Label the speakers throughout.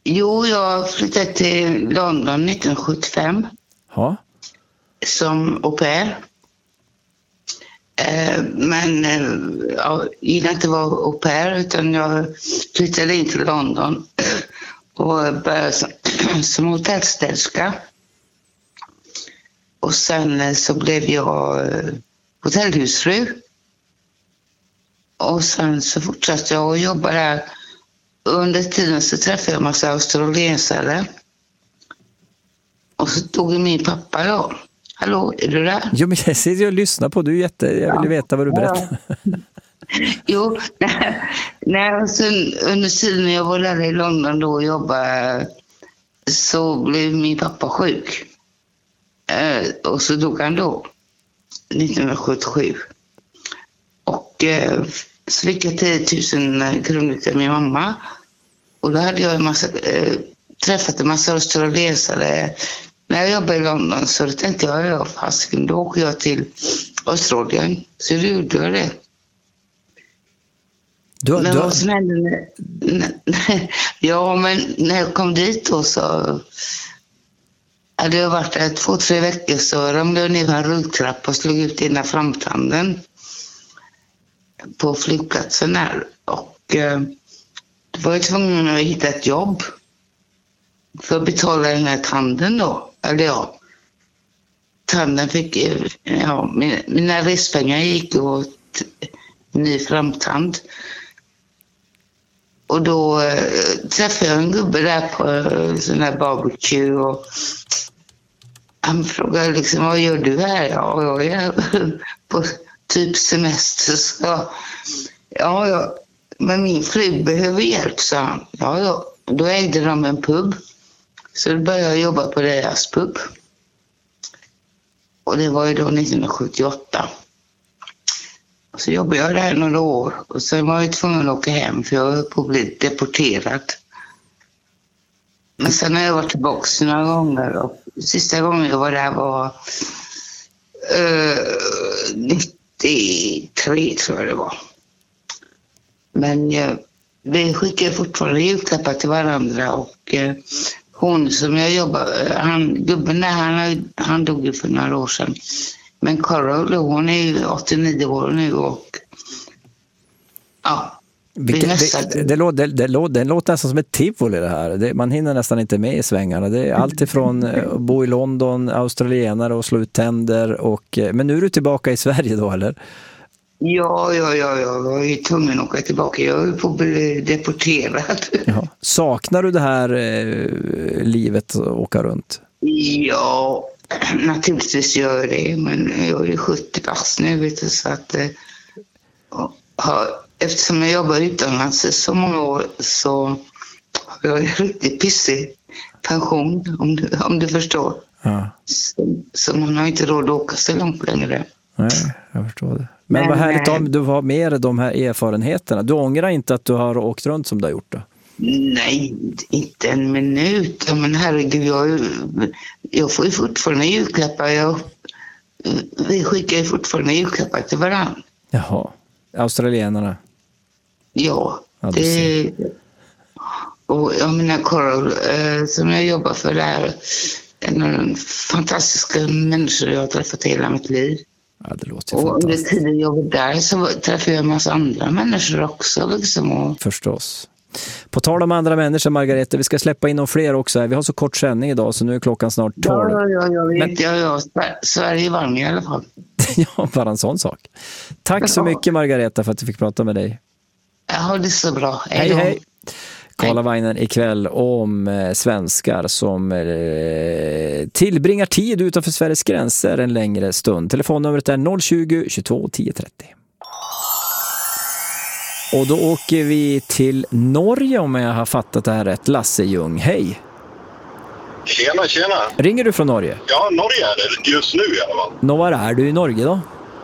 Speaker 1: Jo, jag flyttade till London 1975.
Speaker 2: Ja.
Speaker 1: Som au pair. Men jag gillade inte att vara au pair, utan jag flyttade in till London och började som hotellstäderska. Och sen så blev jag hotellhusfru. Och sen så fortsatte jag att jobba där. Under tiden så träffade jag en massa australiensare. Och så tog min pappa då. Hallå, är du där?
Speaker 2: Jo, men jag sitter och lyssnar på. Du jag ville veta vad du berättar.
Speaker 1: Jo, under tiden jag var där i London då och jobbade så blev min pappa sjuk. Och så dog han då 1977. Och så fick jag 10 000 kronor till min mamma. Och då hade jag träffat en massa australiensare. När jag jobbade i London så tänkte jag fasken, då åker jag till Australien. Så då gjorde jag det. Ja, men när jag kom dit då så hade jag varit där 2-3 veckor, så ramlade jag ner en rulltrappa och slog ut ena framtanden på flygplatsen här. Och då var jag tvungen att hitta ett jobb för att betala den här tanden då. Eller ja, tanden fick, mina respengar gick åt ny framtand. Och då träffade jag en gubbe där på sån här barbecue och han frågade liksom, vad gör du här? Ja, jag är på typ semester. Så, ja, men min fru behöver hjälp, sa han. Ja, då ägde de en pub. Så då började jag jobba på deras pub. Och det var ju då 1978. Och så jobbade jag där några år. Och sen var jag tvungen att åka hem för jag var på att bli deporterad. Men sen har jag varit tillbaka några gånger. Och sista gången jag var där var 93 tror jag det var. Men vi skickade fortfarande julklappar till varandra. Och hon som jag jobbar, gubben där, han dog ju för några år sedan. Men Carol, hon är ju 89 år nu och ja.
Speaker 2: Det låter nästan som ett tivoli det här. Man hinner nästan inte med i svängarna. Det är allt ifrån att bo i London, australienare och slå ut tänder. Men nu är du tillbaka i Sverige då, eller?
Speaker 1: Ja, jag var ju tvungen att åka tillbaka. Jag är på att bli deporterad.
Speaker 2: Ja. Saknar du det här livet att åka runt?
Speaker 1: Ja, naturligtvis gör jag det. Men jag är ju 70 pass nu, vet du, så att eftersom jag jobbar utomlands i så många år så har jag en riktigt pissig pension, om du förstår. Ja. Så man har inte råd att åka så långt längre.
Speaker 2: Nej, jag förstår det. Men vad härligt om du har med dig de här erfarenheterna. Du ångrar inte att du har åkt runt som du har gjort då?
Speaker 1: Nej, inte en minut. Men herregud, jag får ju fortfarande julklappar. Vi skickar ju fortfarande julklappar till varandra.
Speaker 2: Jaha, australienarna.
Speaker 1: Ja, det... Och jag menar Carol, som jag jobbar för där, en av de fantastiska människor jag har träffat i hela mitt liv.
Speaker 2: Ja, det låter
Speaker 1: och under tiden jag var där så träffade jag en massa andra människor också. Liksom,
Speaker 2: Förstås. På tal om andra människor, Margareta, vi ska släppa in fler också. Vi har så kort sändning idag så nu är klockan snart 12.
Speaker 1: Ja, Sverige vann i alla fall.
Speaker 2: Ja, bara en sån sak. Tack så mycket, Margareta, för att du fick prata med dig.
Speaker 1: Ja, det är så bra.
Speaker 2: Hej. Karla Weinen ikväll om svenskar som tillbringar tid utanför Sveriges gränser en längre stund. Telefonnumret är 020 22 10 30. Och då åker vi till Norge om jag har fattat det här rätt. Lasse Ljung, hej!
Speaker 3: Tjena!
Speaker 2: Ringer du från Norge?
Speaker 3: Ja, Norge är det just nu i alla fall.
Speaker 2: Var är du i Norge då?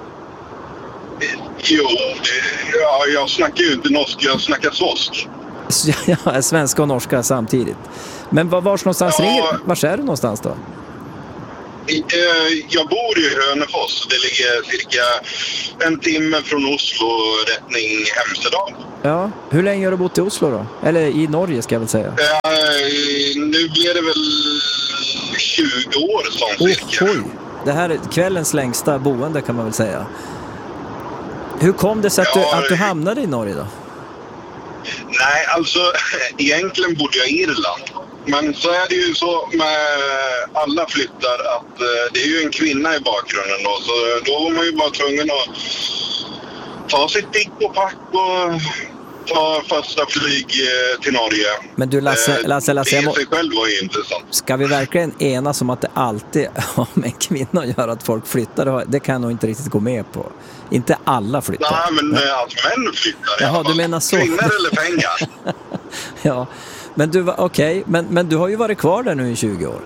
Speaker 3: Jo, jag snackar ju inte norsk, jag snackar svensk.
Speaker 2: Ja, svenska och norska samtidigt. Men vars någonstans ringer? Vars är du någonstans då?
Speaker 3: Jag bor i Hönefors. Det ligger cirka 1 timme från Oslo, rättning Hemsedal.
Speaker 2: Ja, hur länge har du bott i Oslo då? Eller i Norge ska jag väl säga.
Speaker 3: Nu blir det väl 20 år som cirka.
Speaker 2: Oj, det här är kvällens längsta boende kan man väl säga. Hur kom det sig att du hamnade i Norge då?
Speaker 3: Nej, alltså egentligen bodde jag i Irland. Men så är det ju så med alla flyttar att det är ju en kvinna i bakgrunden då. Så då var man ju bara tvungen att ta sitt pick och pack och ta första flyg till Norge.
Speaker 2: Men du Lasse,
Speaker 3: det
Speaker 2: sig
Speaker 3: själv var ju intressant.
Speaker 2: Ska vi verkligen enas om att det alltid har med en kvinna att göra att folk flyttar? Det kan jag nog inte riktigt gå med på. Inte alla flyttar.
Speaker 3: Nej, men att män flyttar.
Speaker 2: Jaha, du menar så.
Speaker 3: Kvinnor eller pengar.
Speaker 2: Ja, men du var okej. Men du har ju varit kvar där nu i 20 år.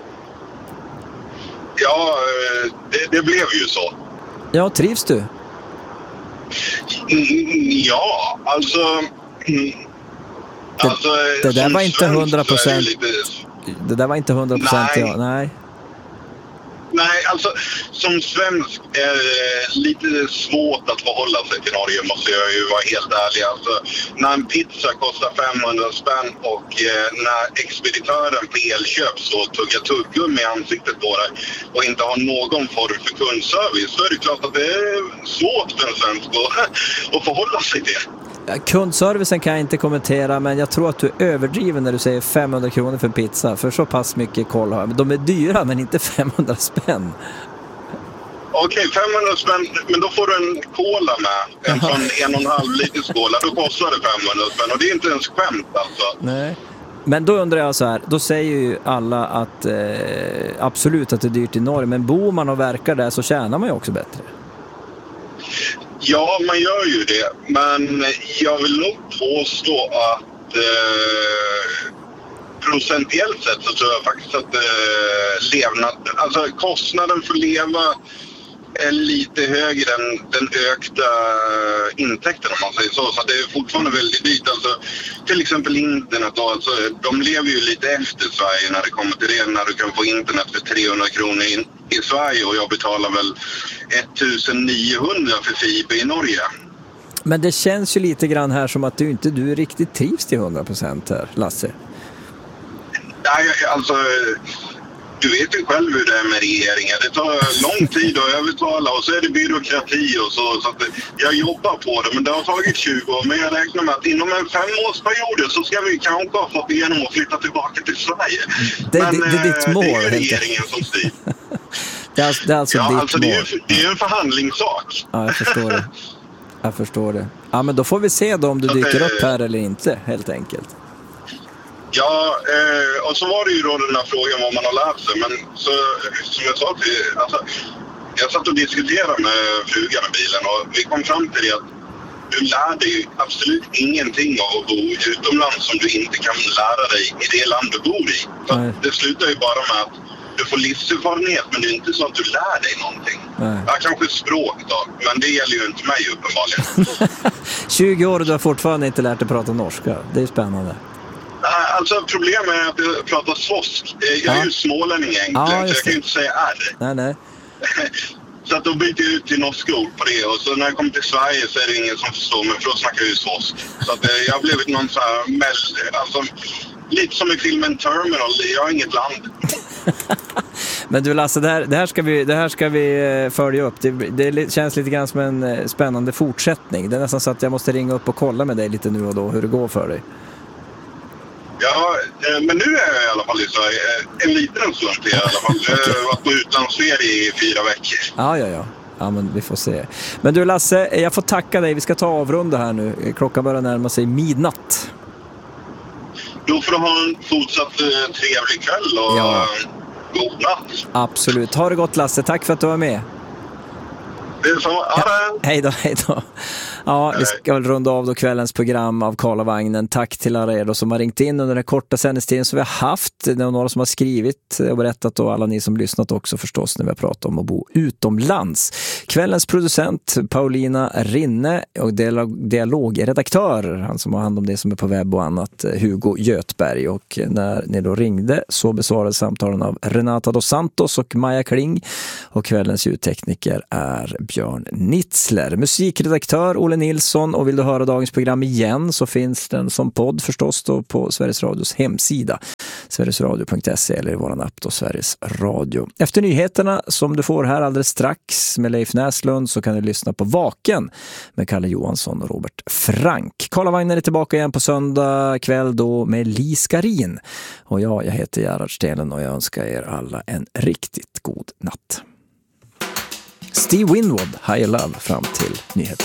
Speaker 3: Ja, det blev ju så.
Speaker 2: Ja, trivs du?
Speaker 3: Ja, alltså...
Speaker 2: Det där var inte 100%. Det där var inte 100%.
Speaker 3: Nej.
Speaker 2: Ja, nej.
Speaker 3: Nej, alltså som svensk är det lite svårt att förhålla sig till Norge, måste jag ju vara helt ärlig. Alltså, när en pizza kostar 500 spänn och när expeditören på Elköp så tuggar tuggummi i ansiktet på dig och inte har någon form för kundservice, så är det klart att det är svårt för en svensk att förhålla sig till.
Speaker 2: Kundservicen kan jag inte kommentera, men jag tror att du överdriver när du säger 500 kronor för en pizza, för så pass mycket koll har jag. De är dyra, men inte 500 spänn.
Speaker 3: Okej, 500 spänn, men då får du en cola med. En sån 1,5 liters cola, då kostar det 500 spänn. Och det är inte ens skämt alltså.
Speaker 2: Nej. Men då undrar jag så här, då säger ju alla att absolut att det är dyrt i Norge, men bor man och verkar där så tjänar man ju också bättre.
Speaker 3: Ja, man gör ju det. Men jag vill nog påstå att procentuellt sett så tror jag faktiskt att kostnaden för att leva är lite högre än den ökta intäkten, om man säger så. Så det är fortfarande väldigt dyrt. Alltså, till exempel internet då, alltså, de lever ju lite efter Sverige när det kommer till det. När du kan få internet för 300 kronor i Sverige och jag betalar väl 1900 för fiber i Norge.
Speaker 2: Men det känns ju lite grann här som att du riktigt trivs till 100% här, Lasse.
Speaker 3: Nej, alltså... Du vet ju själv hur det är med regeringen. Det tar lång tid att övertala och så är det byråkrati och så att jag jobbar på det. Men det har tagit 20 år. Men jag räknar med att inom en 5-årsperiod så ska vi kanske ha fått igenom att flytta tillbaka till Sverige.
Speaker 2: Det är ditt mål.
Speaker 3: Det är ju regeringen som styr.
Speaker 2: Det är alltså ditt mål.
Speaker 3: Det är ju en förhandlingssak.
Speaker 2: Ja, jag förstår det. Ja, men då får vi se då om du dyker upp här eller inte, helt enkelt.
Speaker 3: Ja, och så var det ju då den här frågan vad man har lärt sig. Men så, som jag sa till, alltså, jag satt och diskuterade med frugan i bilen och vi kom fram till det att du lär dig absolut ingenting av att bo utomlands som du inte kan lära dig i det land du bor i. Så det slutar ju bara med att du får livserfarenhet, men det är inte så att du lär dig någonting. Ja, kanske språk då, men det gäller ju inte mig uppenbarligen.
Speaker 2: 20 år och du har fortfarande inte lärt dig prata norska. Det är spännande.
Speaker 3: Alltså problemet är att jag pratar svosk. Jag är ju smålänning egentligen, så jag kan ju inte säga R.
Speaker 2: Nej.
Speaker 3: Så att då byter jag ut till norska ord på det. Och så när jag kommer till Sverige så är det ingen som förstår mig, för då snackar jag ju svosk. Så att jag har blivit någon så här alltså, lite som i filmen Terminal, jag har inget land.
Speaker 2: Men du Lasse, det här ska vi följa upp. Det känns lite grann som en spännande fortsättning. Det är nästan så att jag måste ringa upp och kolla med dig lite nu och då hur det går för dig.
Speaker 3: Ja, men nu är jag i alla fall i Sverige. En liten stund till i alla fall. Jag har varit på utlandsferie i 4 veckor.
Speaker 2: Ja, men vi får se. Men du Lasse, jag får tacka dig. Vi ska ta avrunda här nu. Klockan börjar närma sig midnatt.
Speaker 3: Då får du ha en fortsatt trevlig kväll och god natt.
Speaker 2: Absolut. Ha det gott Lasse. Tack för att du var med.
Speaker 3: Det är så.
Speaker 2: Hej då. Ja, vi ska väl runda av då kvällens program av Karlavagnen. Tack till alla er som har ringt in under den korta sändningstiden som vi har haft. Det är några som har skrivit och berättat och alla ni som lyssnat också förstås när vi har pratat om att bo utomlands. Kvällens producent Paulina Rinne och dialogredaktör, han som har hand om det som är på webb och annat, Hugo Götberg. Och när ni då ringde så besvarades samtalen av Renata dos Santos och Maja Kling, och kvällens ljudtekniker är Björn Nitzler. Musikredaktör Olle Nilsson, och vill du höra dagens program igen så finns den som podd förstås då på Sveriges Radios hemsida, sverigesradio.se, eller i våran app då Sveriges Radio. Efter nyheterna som du får här alldeles strax med Leif Näslund så kan du lyssna på Vaken med Kalle Johansson och Robert Frank. Karlavagnen är tillbaka igen på söndag kväll då med Li Skarin. Och jag heter Gerhard Stenen och jag önskar er alla en riktigt god natt. Steve Winwood, Higher Love fram till nyheter.